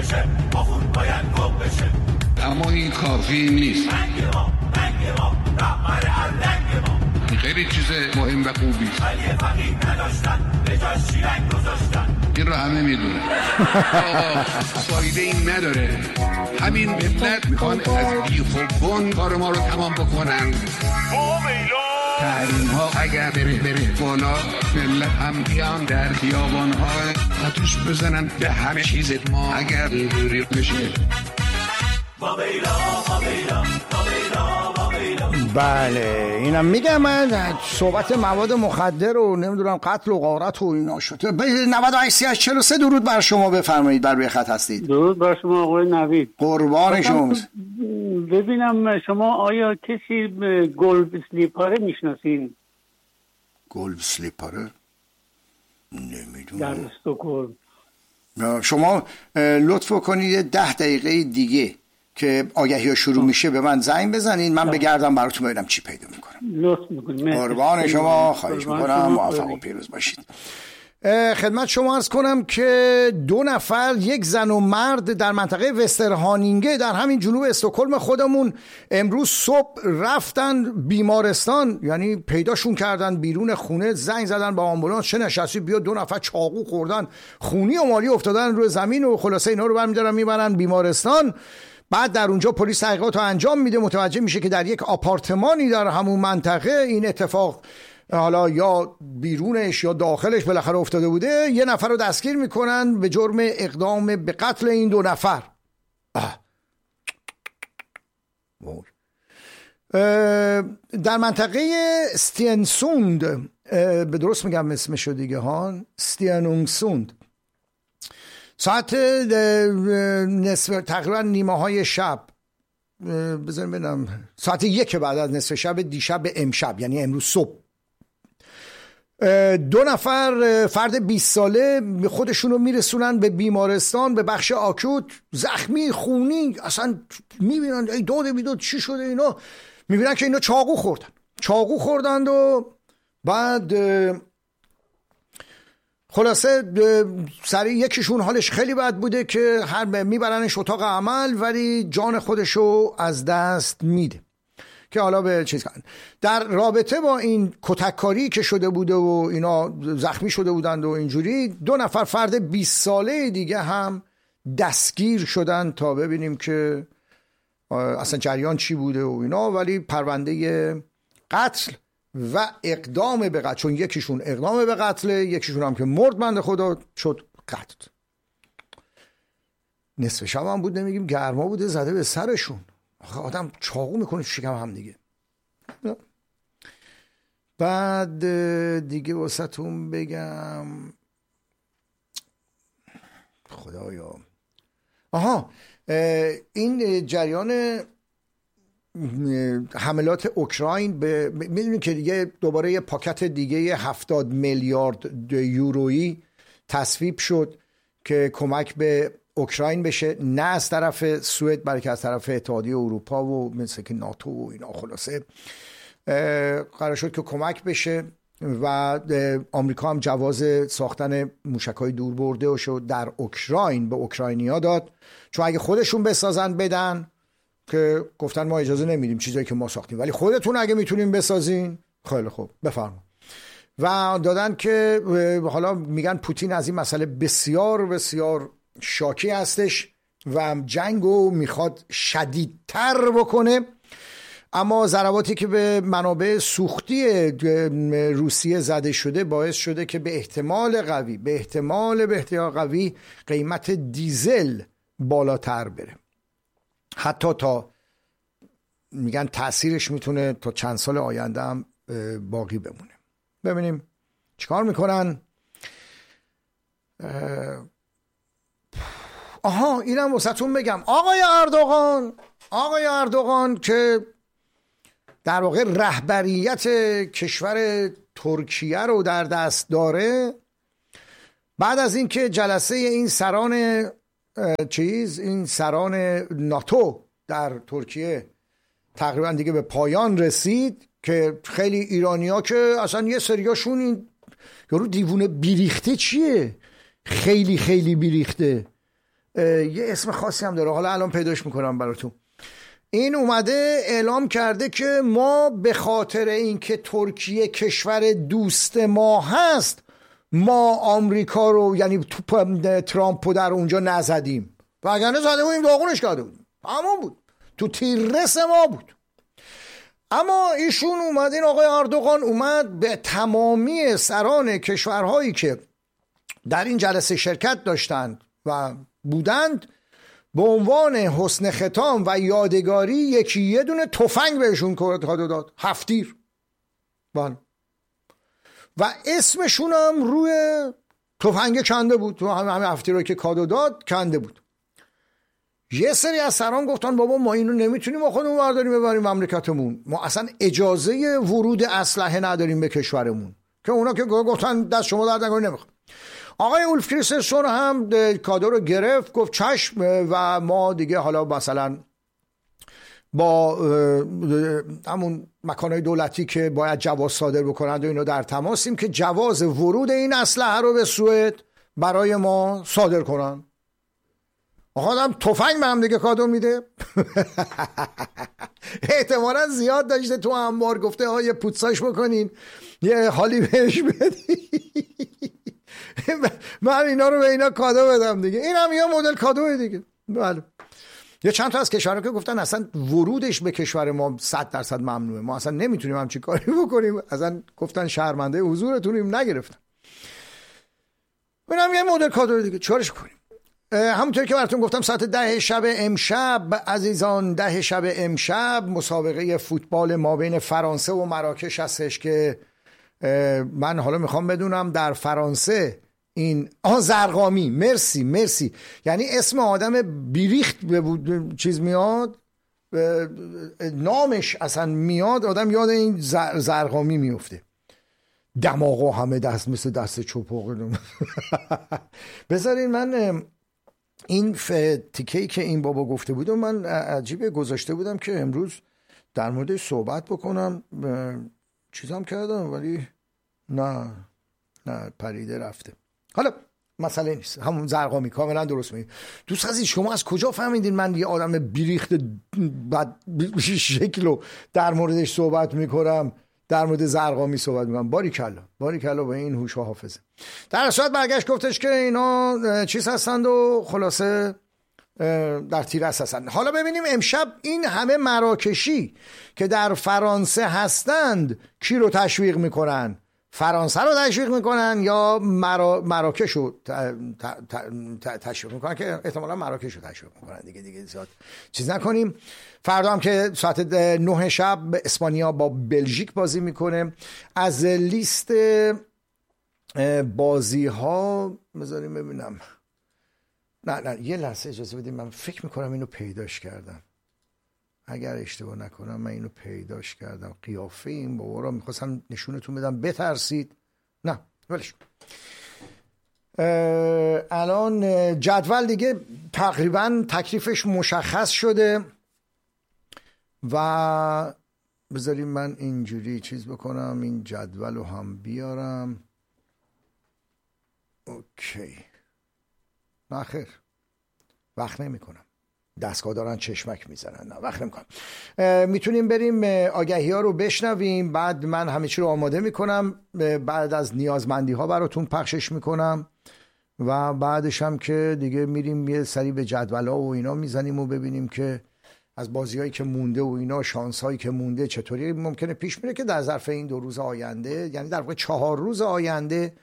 بشه، آخون باید گم بشه. اما این کافی نیست. رنگ ما رهبر ارلنگ ما، خیلی چیز مهم و خوبی، ولی فقید نداشتن به جاش شیرنگ گذاشتن. این رو همه میدونه. آقا فایده این نداره. همین ملت میخوان از بیخ و بن کار ما رو تمام بکنن. تحریم ها اگر بره بالا، ملت هم بیان در خیابان ها آتش بزنن به همه چیز ما. اگر اینجوری بشه بله اینم میگم من صحبت مواد مخدر و نمیدونم قتل و غارت و اینا شده. 98 درود بر شما، بفرمایید بر روی خط هستید. درود بر شما آقای نوید، قربان شما. ببینم شما آیا کسی گلب سلیپاره میشناسین؟ گلب سلیپاره نمیدونم. در استکهلم. شما لطف کنید 10 دقیقه دیگه که آگهی ها شروع میشه به من زنگ بزنین، من بگردم براتون ببینم چی پیدا میکنم. لطف میکنید. قربان شما، خواهش میکنم. موفق و پیروز باشید. خدمت شما عرض کنم که 2 نفر، یک زن و مرد در منطقه وسترهانینگه در همین جنوب استکهلم خودمون امروز صبح رفتن بیمارستان، یعنی پیداشون کردن بیرون خونه، زنگ زدن با آمبولانس چه نشستی بیا. 2 نفر چاقو خوردن، خونی و مالی افتادن روی زمین و خلاصه اینا رو برمی‌دارن میبرن بیمارستان. بعد در اونجا پلیس تحقیقات رو انجام میده، متوجه میشه که در یک آپارتمانی در همون منطقه این اتفاق حالا یا بیرونش یا داخلش بالاخره افتاده بوده. 1 نفر رو دستگیر میکنن به جرم اقدام به قتل این 2 نفر. در منطقه استینسوند، به درست میگم اسمشو دیگه ها، استینسوند، ساعت نصف تقریبا نیمه های شب، بذاریم ببینم، ساعت 1 بعد از نصف شب دیشب به امشب، یعنی امروز صبح، 2 نفر فرد 20 ساله خودشون رو میرسونن به بیمارستان، به بخش آکوت، زخمی خونی. اصلا میبینن ای داده بیداد چی شده اینا، میبینن که اینا چاقو خوردند و بعد خلاصه سریع یکیشون حالش خیلی بد بوده که هر میبرنش اتاق عمل، ولی جان خودشو از دست میده که حالا به چیز کنن. در رابطه با این کتککاری که شده بوده و اینا زخمی شده بودند و اینجوری، 2 نفر فرد 20 ساله دیگه هم دستگیر شدن تا ببینیم که اصلا جریان چی بوده و اینا. ولی پرونده قتل و اقدام به قتل، چون یکیشون اقدام به قتل، یکیشون هم که مرد بنده خدا شد قتل. نصف شب هم بود، نمیگیم گرما بوده، زده به سرشون. آدم چاقو میکنه شکم هم دیگه. بعد دیگه واسهتون بگم خدایا، این جریان حملات اوکراین به میدونید که دیگه دوباره یه پاکت دیگه 70 میلیارد یورویی تصویب شد که کمک به اوکراین بشه، نه از طرف سوئد بلکه از طرف اتحادیه اروپا و مثل که ناتو و اینا. خلاصه قرار شد که کمک بشه و آمریکا هم جواز ساختن موشک‌های دوربرده و شد در اوکراین به اوکراینیا داد، چون اگه خودشون بسازن بدن که گفتن ما اجازه نمیدیم چیزایی که ما ساختیم، ولی خودتون اگه میتونین بسازین خیلی خوب بفرما. و دادن که حالا میگن پوتین از این مسئله بسیار بسیار شاکی هستش و جنگو میخواد شدیدتر بکنه، اما ضرباتی که به منابع سوختی روسیه زده شده باعث شده که به احتمال قوی قیمت دیزل بالاتر بره، حتی تا میگن تأثیرش میتونه تا چند سال آینده هم باقی بمونه. ببینیم چیکار میکنن. اینم واسهتون بگم، آقای اردوغان که در واقع رهبریت کشور ترکیه رو در دست داره، بعد از اینکه جلسه این سران ناتو در ترکیه تقریبا دیگه به پایان رسید، که خیلی ایرانی‌ها که اصلا یه سریاشون این یارو دیوونه بیریخته چیه، خیلی خیلی بیریخته، یه اسم خاصی هم داره، حالا الان پیداش میکنم براتون. این اومده اعلام کرده که ما به خاطر اینکه ترکیه کشور دوست ما هست، ما آمریکا رو یعنی ترامپ رو در اونجا نزدیم، وگرنه زده بودیم داغونش کرده بودیم، همون بود، تو تیررس ما بود. اما ایشون اومد، این آقای اردوغان اومد به تمامی سران کشورهایی که در این جلسه شرکت داشتند و بودند به عنوان حسن ختام و یادگاری یکی یه دونه تفنگ بهشون کادو داد، 7 تیر. و اسمشون هم روی تفنگ کنده بود، تو همه 7 تیر رو که کادو داد کنده بود. یه سری از سران گفتن بابا ما اینو نمیتونیم با خودمون برداریم ببریم مملکتمون، ما اصلا اجازه ورود اسلحه نداریم به کشورمون، که اونا که گفتن دست شما درد نکنه نمیخوام. آقای اولف کریستنسون هم کادو رو گرفت، گفت چشم، و ما دیگه حالا مثلا با همون مکانهای دولتی که باید جواز صادر بکنند و اینو در تماسیم که جواز ورود این اسلحه رو به سوئد برای ما صادر کنن. آقا هم تفنگ به هم دیگه کادو میده. احتمالا زیاد داشته تو انبار، گفته ها یه پوتساش بکنین یه حالی بهش بدی، من اینا رو به اینا کادو بدم دیگه. این هم یه مدل کادوه دیگه. بله. یه چند تا از کشورها که گفتن اصلا ورودش به کشور ما 100% ممنوعه، ما اصلا نمیتونیم همچین کاری بکنیم، اصلا گفتن شرمنده حضورتونیم، نگرفتن. این هم یه مدل کادوه دیگه، چارش کنیم. همونطور که براتون گفتم ساعت 10 شب امشب عزیزان، 10 شب امشب مسابقه فوتبال ما بین فرانسه و مراکش هستش که من حالا میخوام بدونم در فرانسه این زرقامی، مرسی، یعنی اسم آدم بیریخت چیز میاد، نامش اصلا میاد، آدم یاد این زرقامی میفته. دماغو همه دست مثل دست چوپاق. بذارین من این تیکه‌ای که این بابا گفته بود و من عجیبه گذاشته بودم که امروز در موردش صحبت بکنم، چیزام کردم ولی نه پریده رفته. حالا مسئله نیست، همون زرقامی کاملا درست میگه. دوست عزیز شما از کجا فهمیدین من یه آدم بیریخت بد شکلو در موردش صحبت میکنم، در مورد زرقامی صحبت میکنم؟ باریکلا به این هوش و حافظه. در صورت برگشت گفتش که اینا چیز هستند و خلاصه در تیرس هستند. حالا ببینیم امشب این همه مراکشی که در فرانسه هستند کی رو تشویق میکنن؟ فرانسه رو تشویق میکنن یا مراکش رو تشویق میکنن؟ که احتمالا مراکش رو تشویق میکنن دیگه زیاد چیز نکنیم. فردا هم که ساعت 9 شب اسپانیا با بلژیک بازی میکنه. از لیست بازی ها بذاریم ببینم. نه یه لحظه اجازه بدیم، من فکر میکنم اینو پیداش کردم، اگر اشتباه نکنم من اینو پیداش کردم. قیافه این بابا رو میخواستم نشونتون بدم بترسید، نه ولش. الان جدول دیگه تقریبا تکلیفش مشخص شده و بذاریم من اینجوری چیز بکنم، این جدول رو هم بیارم. اوکی، نه خیر وقت نمی کنم، دستگاه دارن چشمک میزنن، نه وقت نمیکنم. میتونیم بریم آگهی ها رو بشنویم، بعد من همه چی رو آماده میکنم، بعد از نیازمندی ها براتون پخشش میکنم و بعدش هم که دیگه میریم یه سری به جدول ها و اینا میزنیم و ببینیم که از بازی هایی که مونده و اینا، شانس هایی که مونده چطوری ممکنه پیش میره که در ظرف این 2 روز آینده، یعنی در واقع 4 روز آینده،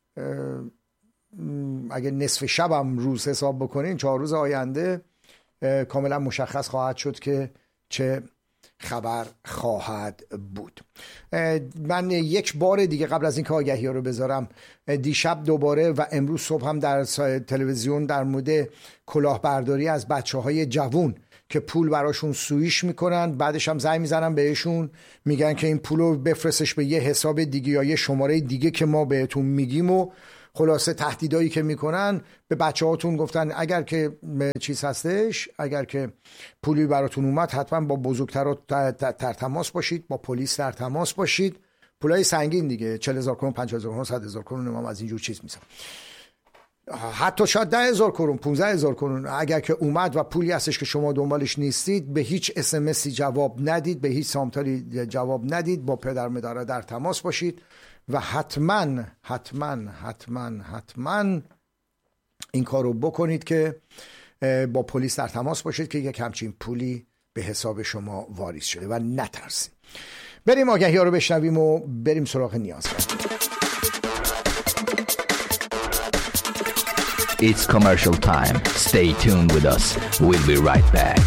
اگه نصف شب هم روز حساب بکنین 4 روز آینده کاملا مشخص خواهد شد که چه خبر خواهد بود. من یک بار دیگه قبل از اینکه آگهی ها رو بذارم، دیشب دوباره و امروز صبح هم در تلویزیون در مورد کلاهبرداری از بچه‌های جوون که پول براشون سویش میکنن، بعدش هم زنگ میزنن بهشون میگن که این پولو بفرستش به یه حساب دیگه یا یه شماره دیگه که ما بهتون میگیم، و خلاصه تهدیدایی که میکنن به بچه‌هاتون. گفتن اگر که چیز هستش، اگر که پولی براتون اومد حتما با بزرگترها در تماس باشید، با پلیس در تماس باشید. پولای سنگین دیگه، 40,000 کرون، 50,000 کرون، 100,000 کرون، هم از اینجور چیز میسن. حتی شاید 10,000 کرون 15,000 کرون اگر که اومد و پولی هستش که شما دنبالش نیستید، به هیچ اسمسی جواب ندید، به هیچ سامتالی جواب ندید، با پدر مادر در تماس باشید و حتما این کار رو بکنید که با پلیس در تماس باشید که یک همچین پولی به حساب شما واریز شده و نترسید. بریم آگهی ها رو بشنویم و بریم سراغ نیازمند. It's commercial time. Stay tuned with us. We'll be right back.